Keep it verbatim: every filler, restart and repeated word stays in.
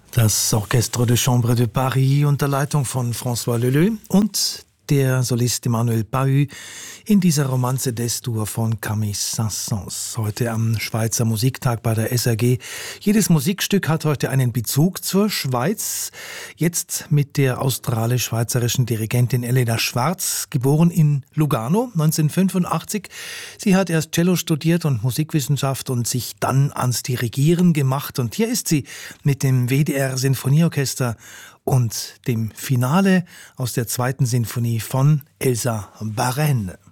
Das Orchestre de Chambre de Paris unter Leitung von François Leleux und der Solist Emmanuel Pahud in dieser Romanze d'Es-Dur von Camille Saint-Saëns. Heute am Schweizer Musiktag bei der S R G. Jedes Musikstück hat heute einen Bezug zur Schweiz. Jetzt mit der australisch-schweizerischen Dirigentin Elena Schwarz, geboren in Lugano neunzehnhundertfünfundachtzig. Sie hat erst Cello studiert und Musikwissenschaft und sich dann ans Dirigieren gemacht. Und hier ist sie mit dem W D R Sinfonieorchester und dem Finale aus der zweiten Sinfonie von Elsa Baren.